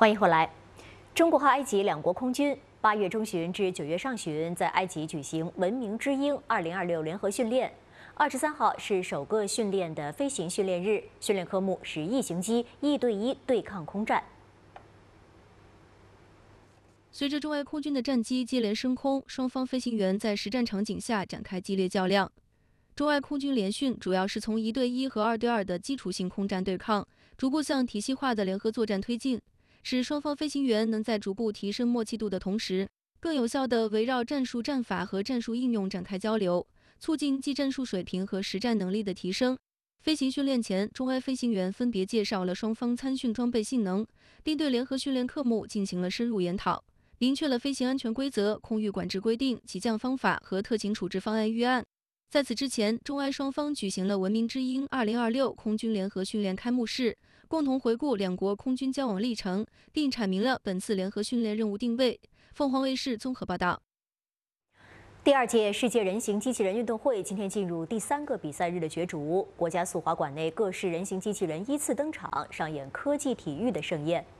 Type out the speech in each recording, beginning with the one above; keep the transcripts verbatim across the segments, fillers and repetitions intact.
欢迎回来。中国和埃及两国空军八月中旬至九月上旬在埃及举行“文明之鹰”二零二六联合训练。二十三号是首个训练的飞行训练日，训练科目是异形机一对一对抗空战。 随着中埃空军的战机接连升空，双方飞行员在实战场景下展开激烈较量。中埃空军联训主要是从一对一和二对二的基础性空战对抗，逐步向体系化的联合作战推进，使双方飞行员能在逐步提升默契度的同时，更有效地围绕战术战法和战术应用展开交流，促进技战术水平和实战能力的提升。飞行训练前，中埃飞行员分别介绍了双方参训装备性能，并对联合训练科目进行了深入研讨，明确了飞行安全规则、空域管制规定、起降方法和特情处置方案预案。在此之前，中埃双方举行了“文明之鹰”二零二六空军联合训练开幕式，共同回顾两国空军交往历程，并阐明了本次联合训练任务定位。凤凰卫视综合报道。 第二届世界人形机器人运动会今天进入第三个比赛日的角逐，国家速滑馆内各式人形机器人依次登场，上演科技体育的盛宴。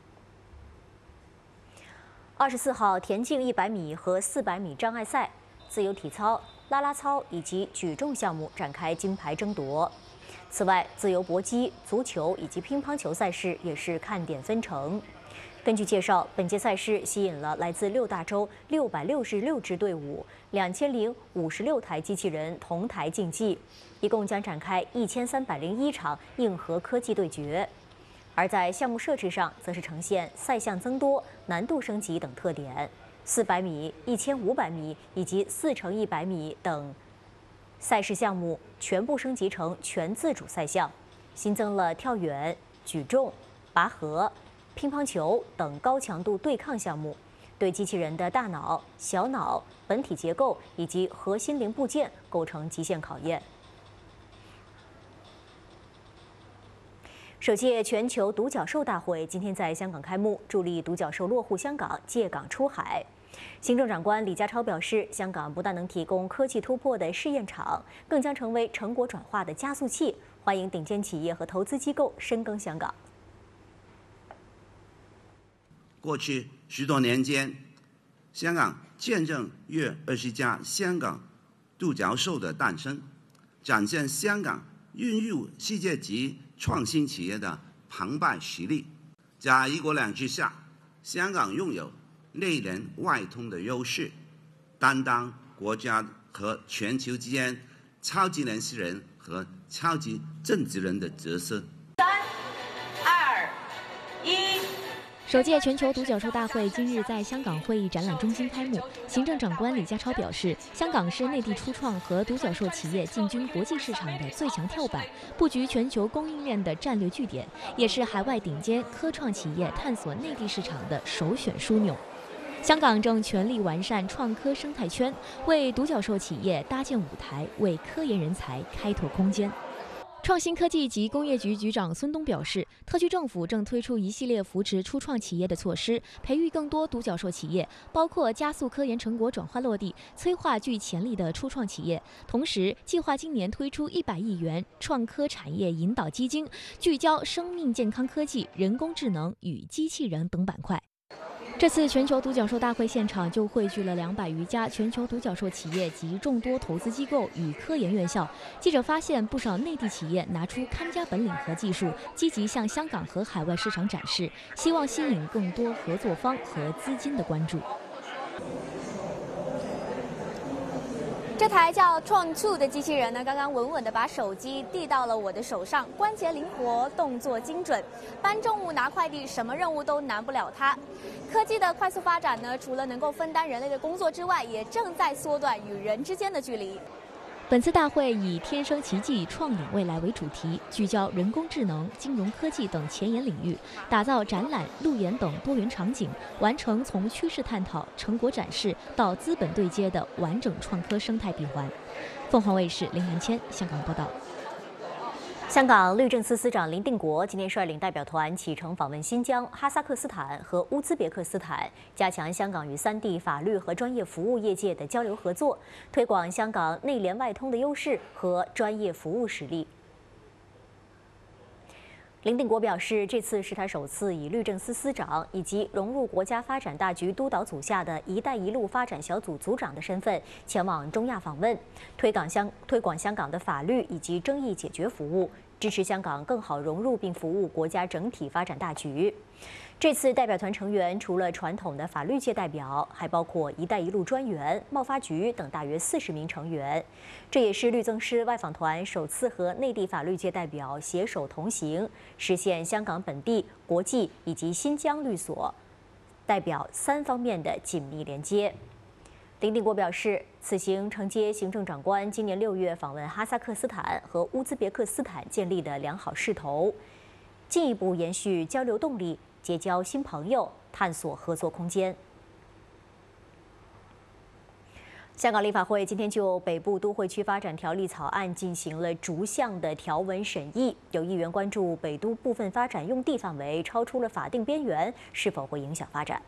二十四号田径一百米和四百米障碍赛、自由体操、啦啦操以及举重项目展开金牌争夺。此外，自由搏击、足球以及乒乓球赛事也是看点纷呈。根据介绍，本届赛事吸引了来自六大洲六百六十六支队伍、两千零五十六台机器人同台竞技，一共将展开一千三百零一场硬核科技对决。而在项目设置上，则是呈现赛项增多、难度升级等特点。四百米、一千五百米以及四乘一百米等赛事项目全部升级成全自主赛项，新增了跳远、举重、拔河、乒乓球等高强度对抗项目，对机器人的大脑、小脑、本体结构以及核心零部件构成极限考验。首届全球独角兽大会今天在香港开幕，助力独角兽落户香港、借港出海。行政长官李家超表示，香港不但能提供科技突破的试验场，更将成为成果转化的加速器，欢迎顶尖企业和投资机构深耕香港。 过去十多年间，香港见证约二十家香港独角兽的诞生，展现香港孕育世界级创新企业的澎湃实力。在一国两制下，香港拥有内联外通的优势，担当国家和全球之间超级联系人和超级政治人的角色。 三、二、一。 首届全球独角兽大会今日在香港会议展览中心开幕。行政长官李家超表示，香港是内地初创和独角兽企业进军国际市场的最强跳板，布局全球供应链的战略据点，也是海外顶尖科创企业探索内地市场的首选枢纽。香港正全力完善创科生态圈，为独角兽企业搭建舞台，为科研人才开拓空间。创新科技及工业局局长孙东表示，特区政府正推出一系列扶持初创企业的措施，培育更多独角兽企业，包括加速科研成果转化落地，催化具潜力的初创企业。同时，计划今年推出一百亿元创科产业引导基金，聚焦生命健康科技、人工智能与机器人等板块。这次全球独角兽大会现场就汇聚了两百余家全球独角兽企业及众多投资机构与科研院校。记者发现，不少内地企业拿出看家本领和技术，积极向香港和海外市场展示，希望吸引更多合作方和资金的关注。 这台叫 Tron 二的机器人呢，刚刚稳稳地把手机递到了我的手上，关节灵活，动作精准，搬重物、拿快递，什么任务都难不了它。科技的快速发展呢，除了能够分担人类的工作之外，也正在缩短与人之间的距离。 本次大会以“天生奇迹，创领未来”为主题，聚焦人工智能、金融科技等前沿领域，打造展览、路演等多元场景，完成从趋势探讨、成果展示到资本对接的完整创科生态闭环。凤凰卫视林兰谦香港报道。 香港律政司司长林定国今天率领代表团启程访问新疆、哈萨克斯坦和乌兹别克斯坦，加强香港与三地法律和专业服务业界的交流合作，推广香港内联外通的优势和专业服务实力。 林定国表示，这次是他首次以律政司司长以及融入国家发展大局督导组下的一带一路发展小组组长的身份前往中亚访问，推广香推广香港的法律以及争议解决服务，支持香港更好融入并服务国家整体发展大局。这次代表团成员除了传统的法律界代表，还包括“一带一路”专员、贸发局等大约四十名成员。这也是律政司外访团首次和内地法律界代表携手同行，实现香港本地、国际以及新疆律所代表三方面的紧密连接。林定国表示，此行承接行政长官今年六月访问哈萨克斯坦和乌兹别克斯坦建立的良好势头，进一步延续交流动力，结交新朋友，探索合作空间。香港立法会今天就北部都会区发展条例草案进行了逐项的条文审议，有议员关注北都部分发展用地范围超出了法定边缘，是否会影响发展？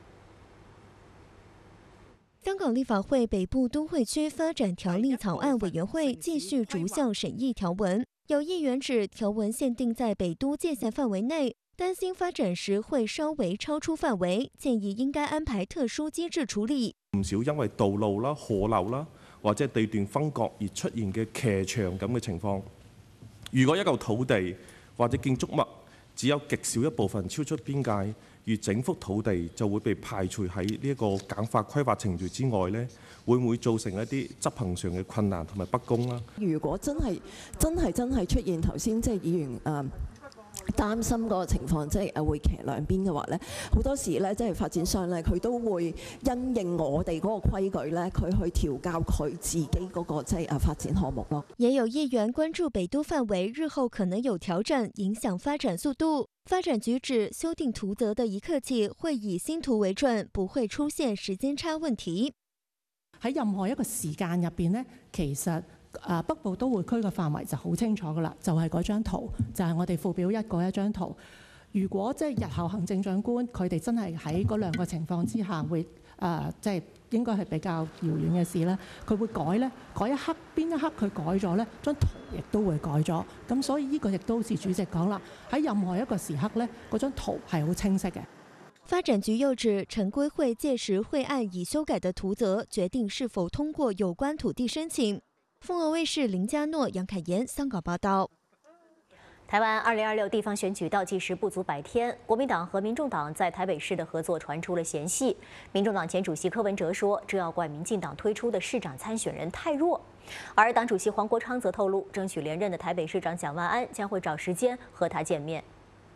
香港立法会北部都会区发展条例草案委员会继续逐项审议条文，有议员指条文限定在北都界限范围内，担心發展時會稍微超出範圍，建議應該安排特殊機制處理。 唔少因為道路啦、河流啦或者地段分割而出現嘅騎牆咁嘅情況。如果一嚿土地或者建築物只有極少一部分超出邊界，而整幅土地就會被排除喺呢一個簡化規劃程序之外呢，會唔會造成一啲執行上嘅困難同埋不公啦？ 如果真係真係真係出現頭先即係議員誒。呃擔心嗰個情況，即係誒會騎兩邊嘅話咧，好多時咧，即係發展商咧，佢都會因應我哋嗰個規矩咧，佢去調校佢自己嗰個即係誒發展項目咯。 也有議員關注北都範圍日後可能有調整，影響發展速度。發展局指修訂圖則的一刻起會以新圖為準，不會出現時間差問題。 喺任何一個時間入邊呢，其實誒北部都會區嘅範圍就好清楚㗎啦，就係嗰張圖，就係我哋附表一嗰一張圖。如果即係日後行政長官佢哋真係喺嗰兩個情況之下會誒即係應該係比較遙遠嘅事咧，佢會改咧，改一刻邊一刻佢改咗咧，張圖亦都會改咗。咁所以呢個亦都好似主席講啦，喺任何一個時刻咧，嗰張圖係好清晰嘅。 發展局又指，城規會屆時會按已修改的圖則決定是否通過有關土地申請。鳳凰衛視林嘉諾、楊凱妍香港報道。 台灣二零二六地方選舉倒計時不足百天，國民黨和民眾黨在台北市的合作傳出了嫌隙。民眾黨前主席柯文哲說，這要怪民進黨推出的市長參選人太弱。而黨主席黃國昌則透露，爭取連任的台北市長蔣萬安將會找時間和他見面。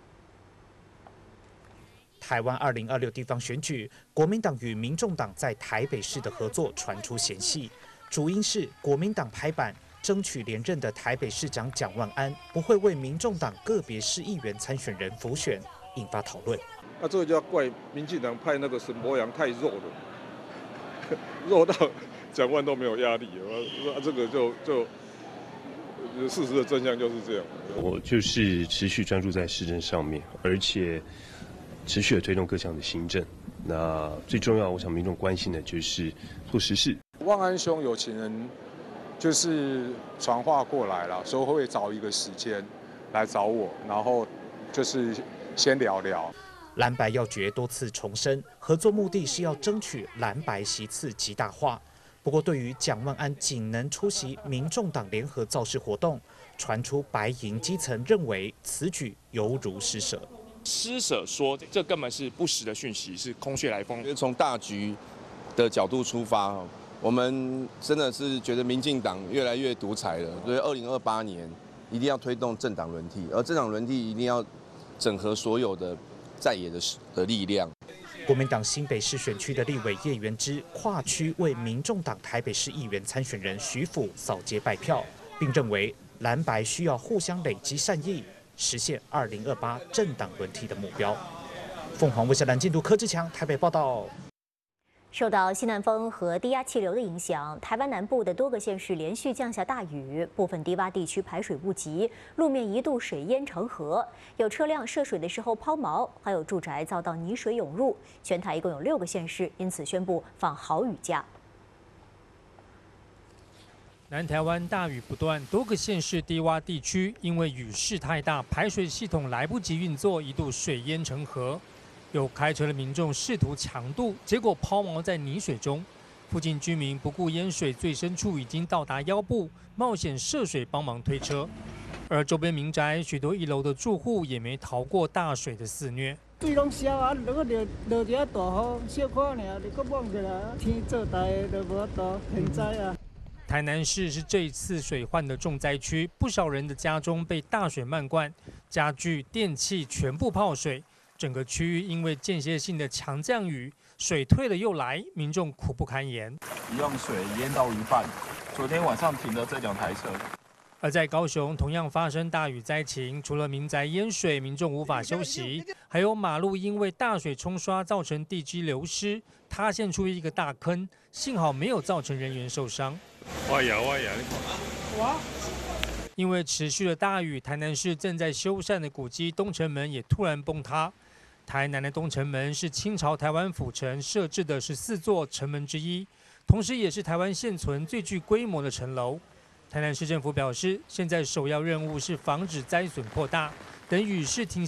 台灣二零二六地方選舉，國民黨與民眾黨在台北市的合作傳出嫌隙，主因是國民黨拍板爭取連任的台北市長蔣萬安不會為民眾黨個別市議員參選人輔選，引發討論。 那這個就要怪民進黨派那個沈伯洋太弱了，弱到蔣萬都沒有壓力。那這個就就事實的真相就是這樣。 我就是持續專注在市政上面，而且持續的推動各項的行政。那最重要，我想民眾關心的就是做實事。 萬安兄有請人就是傳話過來了，說會找一個時間來找我，然後就是先聊聊。 藍白要訣多次重申，合作目的是要爭取藍白席次極大化。不過，對於蔣萬安僅能出席民眾黨聯合造勢活動，傳出白營基層認為此舉猶如施捨。 施捨說，這根本是不實的訊息，是空穴來風。 從大局的角度出發，我們真的是覺得民進黨越來越獨裁了，所以二零二八年一定要推動政黨輪替，而政黨輪替一定要整合所有的在野的的力量。 國民黨新北市選區的立委葉元之跨區為民眾黨台北市議員參選人徐府掃街拜票，並認為藍白需要互相累積善意，實現二零二八政黨輪替的目標。鳳凰衛視藍進度柯志強台北報道。 受到西南風和低壓氣流的影響，台灣南部的多個縣市連續降下大雨，部分低洼地區排水不及，路面一度水淹成河，有車輛涉水的時候拋錨，還有住宅遭到泥水湧入。全台一共有六個縣市因此宣布放豪雨假。 南台湾大雨不断，多个县市低洼地区因为雨势太大，排水系统来不及运作，一度水淹成河。有开车的民众试图抢渡，结果抛锚在泥水中。附近居民不顾淹水最深处已经到达腰部，冒险涉水帮忙推车。而周边民宅许多一楼的住户也没逃过大水的肆虐。 水拢消啊，如果落落一下大雨，小可尔，你搁忘起来，天做大的就无大天灾啊。 台南市是这一次水患的重灾区，不少人的家中被大水漫灌，家具、电器全部泡水。整个区域因为间歇性的强降雨，水退了又来，民众苦不堪言。 一样水淹到一半，昨天晚上停了这两台车。 而在高雄同样发生大雨灾情，除了民宅淹水，民众无法休息，还有马路因为大水冲刷造成地基流失，塌陷出一个大坑，幸好没有造成人员受伤。 哇呀哇呀！你看，哇！ 因为持续的大雨，台南市正在修缮的古迹东城门也突然崩塌。台南的东城门是清朝台湾府城设置的十四座城门之一，同时也是台湾现存最具规模的城楼。台南市政府表示，现在首要任务是防止灾损扩大，等雨势停。